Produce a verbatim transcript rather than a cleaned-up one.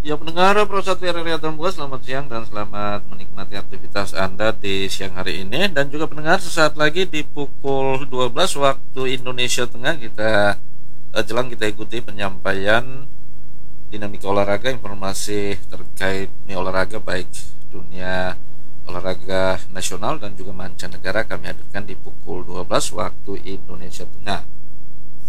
Ya pendengar Pro satu R R I Terbuka, selamat siang dan selamat menikmati aktivitas Anda di siang hari ini. Dan juga pendengar, sesaat lagi di pukul dua belas waktu Indonesia Tengah kita eh, jelang kita ikuti penyampaian dinamika olahraga, informasi terkait dunia olahraga baik dunia olahraga nasional dan juga mancanegara kami hadirkan di pukul dua belas waktu Indonesia Tengah.